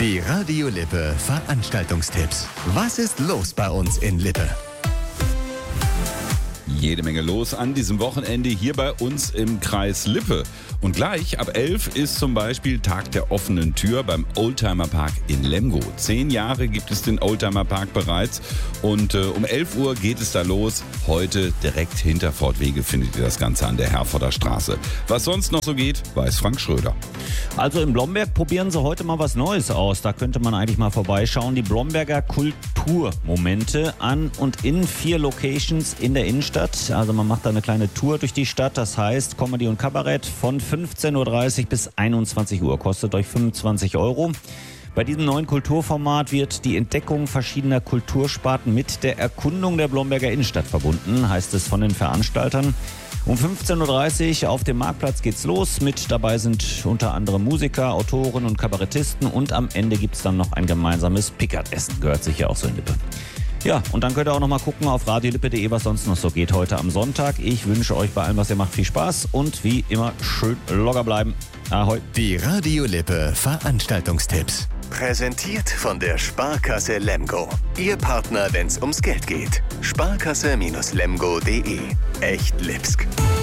Die Radio Lippe Veranstaltungstipps. Was ist los bei uns in Lippe? Jede Menge los an diesem Wochenende hier bei uns im Kreis Lippe. Und gleich ab 11 ist zum Beispiel Tag der offenen Tür beim Oldtimer Park in Lemgo. 10 Jahre gibt es den Oldtimer Park bereits und um 11 Uhr geht es da los. Heute direkt hinter Fortwege findet ihr das Ganze an der Herforder Straße. Was sonst noch so geht, weiß Frank Schröder. Also in Blomberg probieren sie heute mal was Neues aus. Da könnte man eigentlich mal vorbeischauen. Die Blomberger Kulturmomente an und in 4 Locations in der Innenstadt. Also man macht da eine kleine Tour durch die Stadt. Das heißt Comedy und Kabarett von 15.30 Uhr bis 21 Uhr. Kostet euch 25 €. Bei diesem neuen Kulturformat wird die Entdeckung verschiedener Kultursparten mit der Erkundung der Blomberger Innenstadt verbunden, heißt es von den Veranstaltern. Um 15.30 Uhr auf dem Marktplatz geht's los. Mit dabei sind unter anderem Musiker, Autoren und Kabarettisten. Und am Ende gibt's dann noch ein gemeinsames Pickertessen. Gehört sicher auch so in Lippe. Ja, und dann könnt ihr auch noch mal gucken auf radiolippe.de, was sonst noch so geht heute am Sonntag. Ich wünsche euch bei allem, was ihr macht, viel Spaß und wie immer schön locker bleiben. Ahoi. Die Radio Lippe Veranstaltungstipps. Präsentiert von der Sparkasse Lemgo. Ihr Partner, wenn's ums Geld geht. Sparkasse-Lemgo.de. Echt Lipsk.